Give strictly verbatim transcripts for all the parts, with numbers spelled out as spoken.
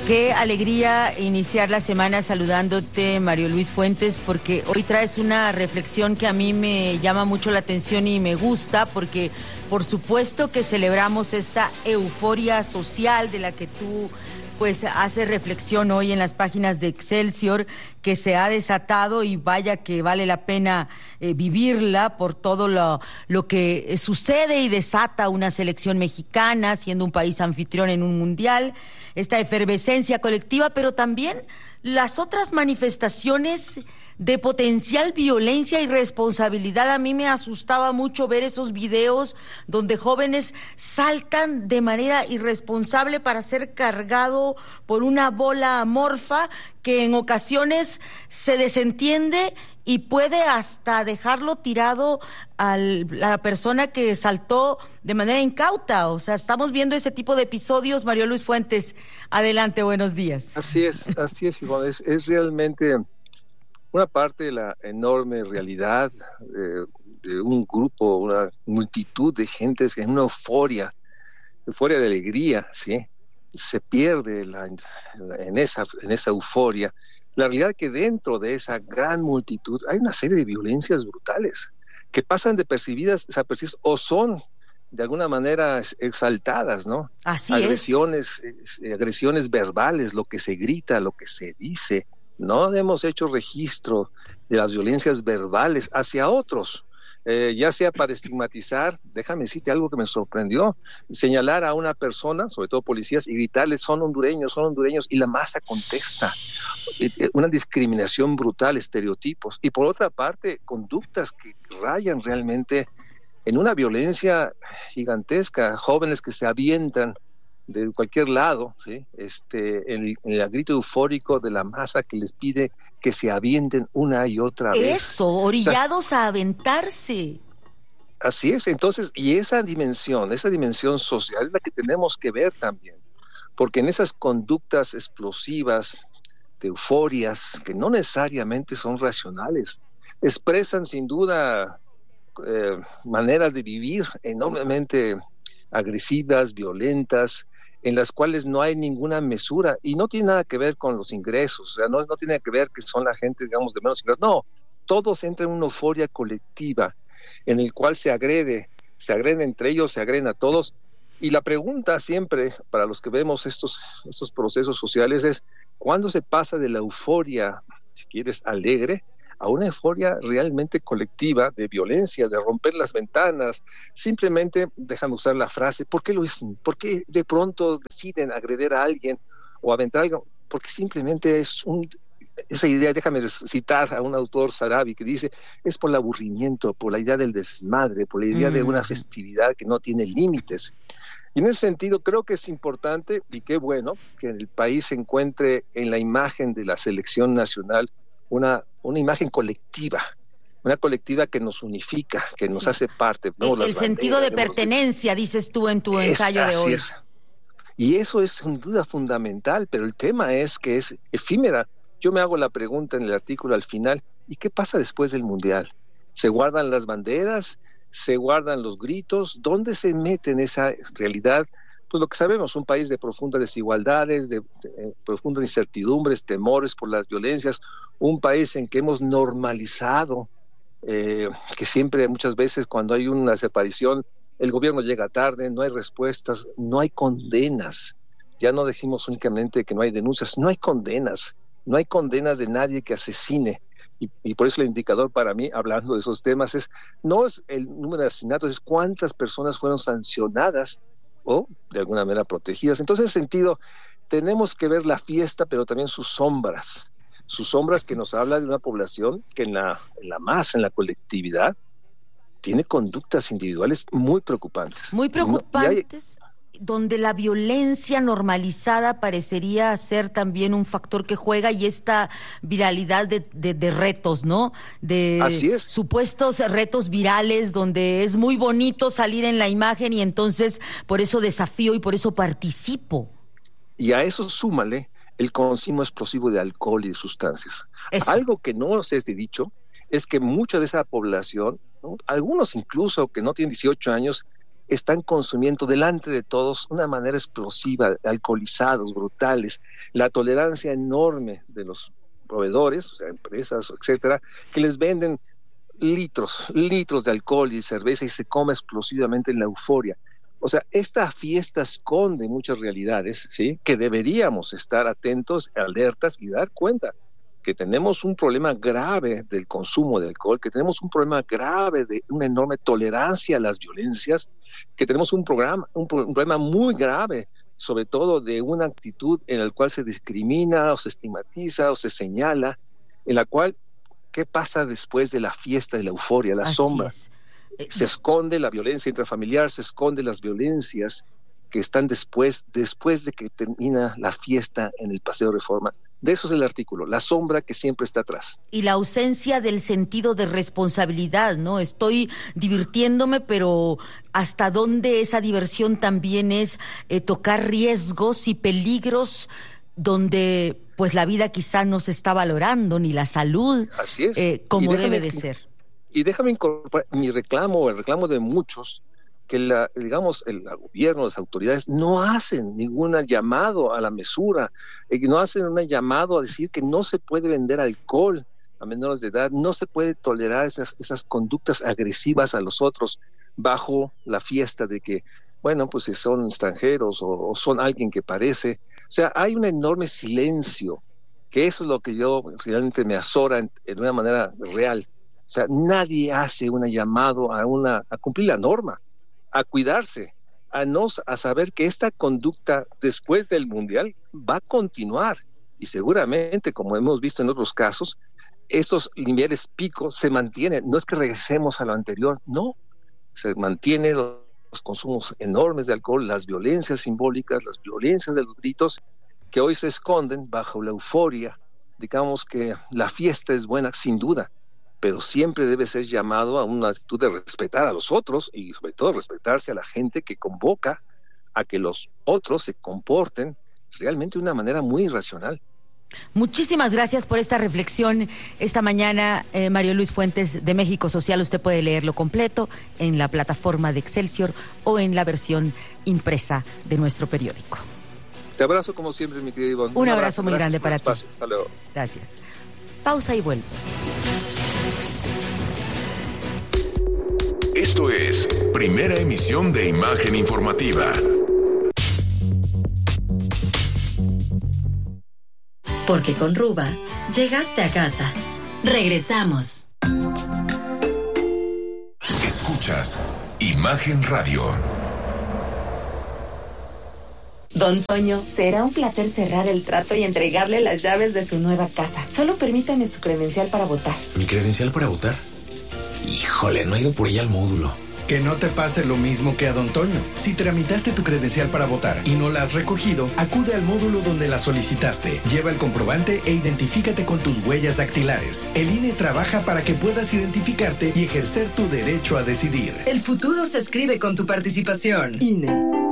Qué alegría iniciar la semana saludándote, Mario Luis Fuentes, porque hoy traes una reflexión que a mí me llama mucho la atención y me gusta, porque por supuesto que celebramos esta euforia social de la que tú pues haces reflexión hoy en las páginas de Excelsior, que se ha desatado y vaya que vale la pena eh, vivirla por todo lo, lo que sucede y desata una selección mexicana, siendo un país anfitrión en un mundial, esta efervescencia colectiva, pero también las otras manifestaciones de potencial violencia y responsabilidad. A mí me asustaba mucho ver esos videos donde jóvenes saltan de manera irresponsable para ser cargado por una bola amorfa que en ocasiones se desentiende y puede hasta dejarlo tirado a la persona que saltó de manera incauta. O sea, estamos viendo ese tipo de episodios. Mario Luis Fuentes, adelante, buenos días. Así es, así es, Ivonne. Es, es realmente una parte de la enorme realidad eh, de un grupo, una multitud de gentes en una euforia, euforia de alegría, ¿sí? Se pierde la, la, en, esa, en esa euforia. La realidad es que dentro de esa gran multitud hay una serie de violencias brutales que pasan desapercibidas, desapercibidas o son de alguna manera exaltadas, ¿no? Así agresiones, es. agresiones verbales, lo que se grita, lo que se dice. No hemos hecho registro de las violencias verbales hacia otros, eh, ya sea para estigmatizar. Déjame decirte algo que me sorprendió: señalar a una persona, sobre todo policías, y gritarles son hondureños, son hondureños, y la masa contesta. Una discriminación brutal, estereotipos, y por otra parte, conductas que rayan realmente en una violencia gigantesca, jóvenes que se avientan de cualquier lado, ¿sí? Este, en, en el grito eufórico de la masa que les pide que se avienten una y otra vez. Eso, orillados o sea, a aventarse. Así es. Entonces, y esa dimensión, esa dimensión social es la que tenemos que ver también, porque en esas conductas explosivas, de euforias, que no necesariamente son racionales, expresan sin duda eh, maneras de vivir enormemente agresivas, violentas, en las cuales no hay ninguna mesura, y no tiene nada que ver con los ingresos, o sea, no, no tiene que ver que son la gente, digamos, de menos ingresos, no, todos entran en una euforia colectiva, en el cual se agrede, se agreden entre ellos, se agreden a todos, y la pregunta siempre, para los que vemos estos, estos procesos sociales, es, ¿cuándo se pasa de la euforia, si quieres, alegre, a una euforia realmente colectiva de violencia, de romper las ventanas? Simplemente, déjame usar la frase, ¿por qué lo dicen? ¿Por qué de pronto deciden agreder a alguien o aventar algo? Porque simplemente es un, esa idea, déjame citar a un autor saharaui que dice, es por el aburrimiento, por la idea del desmadre, por la idea mm. de una festividad que no tiene límites. Y en ese sentido creo que es importante, y qué bueno, que el país se encuentre en la imagen de la selección nacional Una, una imagen colectiva, una colectiva que nos unifica, que nos sí. hace parte. ¿no? El, el sentido de pertenencia, los... dices tú en tu es, ensayo de hoy. Es. Y eso es sin duda fundamental, pero el tema es que es efímera. Yo me hago la pregunta en el artículo al final, ¿y qué pasa después del Mundial? ¿Se guardan las banderas? ¿Se guardan los gritos? ¿Dónde se mete en esa realidad? Pues lo que sabemos, un país de profundas desigualdades, de, de profundas incertidumbres, temores por las violencias, un país en que hemos normalizado eh, que siempre, muchas veces, cuando hay una desaparición, el gobierno llega tarde, no hay respuestas, no hay condenas. Ya no decimos únicamente que no hay denuncias, no hay condenas, no hay condenas de nadie que asesine. Y, y por eso el indicador para mí, hablando de esos temas, es no es el número de asesinatos, es cuántas personas fueron sancionadas o de alguna manera protegidas. Entonces, en ese sentido, tenemos que ver la fiesta, pero también sus sombras, sus sombras que nos habla de una población que en la, en la masa, en la colectividad, tiene conductas individuales muy preocupantes. Muy preocupantes, no, hay... donde la violencia normalizada parecería ser también un factor que juega, y esta viralidad de, de, de retos, ¿no? De Así es. Supuestos retos virales, donde es muy bonito salir en la imagen y entonces por eso desafío y por eso participo. Y a eso súmale el consumo explosivo de alcohol y de sustancias. Eso. Algo que no se es de dicho es que mucha de esa población, ¿no? Algunos incluso que no tienen dieciocho años, están consumiendo delante de todos de una manera explosiva, alcoholizados, brutales, la tolerancia enorme de los proveedores, o sea, empresas, etcétera, que les venden litros, litros de alcohol y cerveza y se come explosivamente en la euforia. O sea, esta fiesta esconde muchas realidades, ¿sí?, que deberíamos estar atentos, alertas y dar cuenta que tenemos un problema grave del consumo de alcohol, que tenemos un problema grave de una enorme tolerancia a las violencias, que tenemos un, programa, un, un problema muy grave, sobre todo de una actitud en la cual se discrimina o se estigmatiza o se señala, en la cual, ¿qué pasa después de la fiesta, de la euforia, la Así sombra? es. Se esconde la violencia intrafamiliar, se esconde las violencias que están después, después de que termina la fiesta en el Paseo Reforma. De eso es el artículo, la sombra que siempre está atrás. Y la ausencia del sentido de responsabilidad, ¿no? Estoy divirtiéndome, pero ¿hasta dónde esa diversión también es eh, tocar riesgos y peligros donde pues la vida quizá no se está valorando, ni la salud? Así es. Eh, como déjame, debe de ser. Y déjame incorporar mi reclamo, el reclamo de muchos, que la, digamos, el gobierno, las autoridades no hacen ningún llamado a la mesura, eh, no hacen un llamado a decir que no se puede vender alcohol a menores de edad, no se puede tolerar esas, esas conductas agresivas a los otros bajo la fiesta de que, bueno, pues si son extranjeros o, o son alguien que parece. O sea, hay un enorme silencio, que eso es lo que yo realmente me azora en, en una manera real. O sea, nadie hace un llamado a, una, a cumplir la norma, a cuidarse, a no a saber que esta conducta después del Mundial va a continuar y seguramente, como hemos visto en otros casos, esos niveles picos se mantienen. No es que regresemos a lo anterior, no, se mantienen los, los consumos enormes de alcohol, las violencias simbólicas, las violencias de los gritos que hoy se esconden bajo la euforia. Digamos que la fiesta es buena, sin duda, pero siempre debe ser llamado a una actitud de respetar a los otros y sobre todo respetarse a la gente que convoca a que los otros se comporten realmente de una manera muy irracional. Muchísimas gracias por esta reflexión esta mañana, eh, Mario Luis Fuentes de México Social. Usted puede leerlo completo en la plataforma de Excelsior o en la versión impresa de nuestro periódico. Te abrazo como siempre, mi querido Ivonne. Un, Un abrazo, abrazo muy grande para ti. Hasta luego. Gracias. Pausa y vuelvo. Esto es Primera Emisión de Imagen Informativa. Porque con Ruba llegaste a casa. Regresamos. Escuchas Imagen Radio. Don Toño, será un placer cerrar el trato y entregarle las llaves de su nueva casa. Solo permítame su credencial para votar. ¿Mi credencial para votar? Híjole, no he ido por ella al módulo. Que no te pase lo mismo que a Don Toño. Si tramitaste tu credencial para votar y no la has recogido, acude al módulo donde la solicitaste. Lleva el comprobante e identifícate con tus huellas dactilares. El I N E trabaja para que puedas identificarte y ejercer tu derecho a decidir. El futuro se escribe con tu participación. I N E.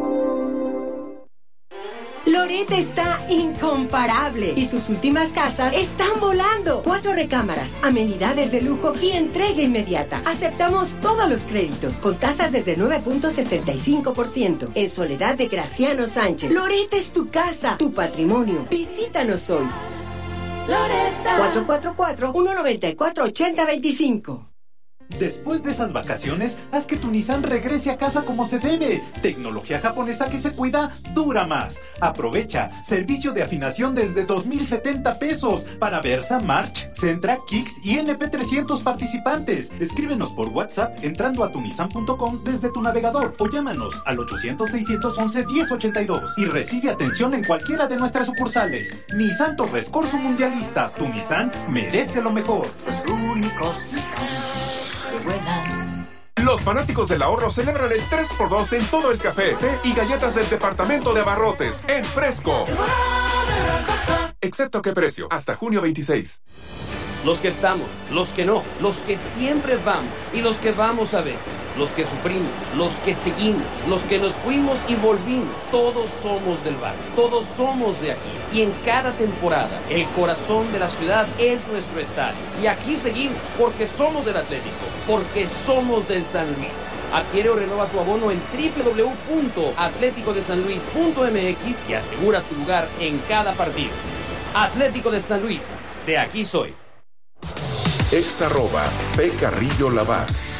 Loret está incomparable y sus últimas casas están volando. Cuatro recámaras, amenidades de lujo y entrega inmediata. Aceptamos todos los créditos con tasas desde nueve punto sesenta y cinco por ciento. En Soledad de Graciano Sánchez. Loret es tu casa, tu patrimonio. Visítanos hoy. Loretta. cuatro cuatro cuatro, uno nueve cuatro, ocho cero dos cinco. Después de esas vacaciones, haz que tu Nissan regrese a casa como se debe. Tecnología japonesa que se cuida, dura más. Aprovecha servicio de afinación desde dos mil setenta pesos para Versa, March, Sentra, Kicks y N P trescientos participantes. Escríbenos por WhatsApp entrando a tunisan punto com desde tu navegador o llámanos al ochocientos, seiscientos once, diez ochenta y dos y recibe atención en cualquiera de nuestras sucursales. Nissan Torres Corso Mundialista, tu Nissan merece lo mejor. Los únicos Nissan. Los fanáticos del ahorro celebran el tres por dos en todo el café, té y galletas del departamento de abarrotes en Fresco. Excepto qué precio, hasta junio veintiséis. Los que estamos, los que no, los que siempre vamos y los que vamos a veces, los que sufrimos, los que seguimos, los que nos fuimos y volvimos, todos somos del barrio, todos somos de aquí. Y en cada temporada, el corazón de la ciudad es nuestro estadio. Y aquí seguimos, porque somos del Atlético, porque somos del San Luis. Adquiere o renova tu abono en doble u doble u doble u punto atlético de san luis punto eme equis y asegura tu lugar en cada partido. Atlético de San Luis, de aquí soy. Ex arroba P. Carrillo Labar.